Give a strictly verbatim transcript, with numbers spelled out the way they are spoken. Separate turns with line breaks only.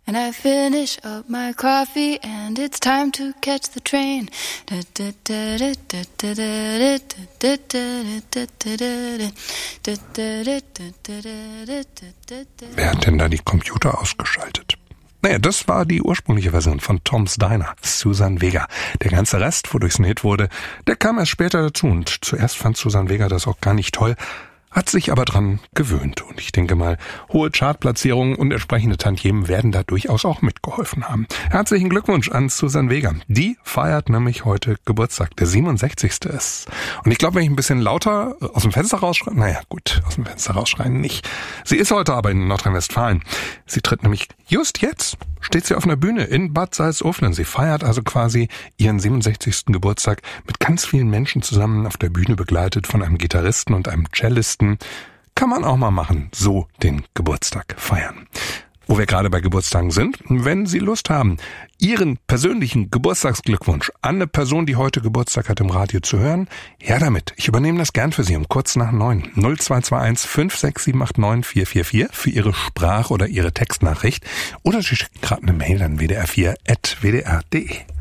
and I finish up my coffee and it's time to catch the train.
Wer hat denn da die Computer ausgeschaltet? Naja, das war die ursprüngliche Version von Tom's Diner, Suzanne Vega. Der ganze Rest, wodurch es ein Hit wurde, der kam erst später dazu und zuerst fand Suzanne Vega das auch gar nicht toll, hat sich aber dran gewöhnt. Und ich denke mal, hohe Chartplatzierungen und entsprechende Tantiemen werden da durchaus auch mitgeholfen haben. Herzlichen Glückwunsch an Suzanne Vega. Die feiert nämlich heute Geburtstag, der siebenundsechzigste ist. Und ich glaube, wenn ich ein bisschen lauter aus dem Fenster rausschreie, naja gut, aus dem Fenster rausschreien nicht. Sie ist heute aber in Nordrhein-Westfalen. Sie tritt nämlich just jetzt, steht sie auf einer Bühne in Bad Salzuflen. Sie feiert also quasi ihren siebenundsechzigsten Geburtstag mit ganz vielen Menschen zusammen auf der Bühne, begleitet von einem Gitarristen und einem Cellisten. Kann man auch mal machen, so den Geburtstag feiern. Wo wir gerade bei Geburtstagen sind, wenn Sie Lust haben, Ihren persönlichen Geburtstagsglückwunsch an eine Person, die heute Geburtstag hat, im Radio zu hören, her damit. Ich übernehme das gern für Sie um kurz nach neun. null zwei zwei eins fünf sechs sieben acht neun vier vier vier für Ihre Sprach- oder Ihre Textnachricht. Oder Sie schicken gerade eine Mail an w d r vier at w d r punkt d e.